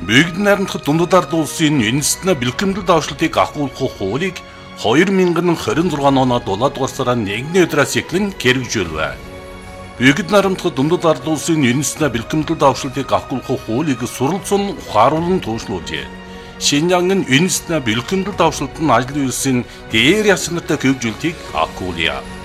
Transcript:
Бүгд найрамдах дундад ард улсын үндэстэн бэлтгэмдэл давшлтыг ахгүйгэх хуулийг 2026 оноо 7 дугаар сарын 1-ний өдрөөс эхлэн хэрэгжүүлвэ. Бүгд найрамдах дундад ард улсын үндэстэн бэлтгэмдэл давшлтыг ахгүйгэх хуулийг суралцсан ухааруулан туушлуулжээ. Шинжаангийн үндэстэн бэлтгэмдэл давшлт нь ажил үйлсийн дээр яс нартай хөгжүүлтийг ахгүйгье.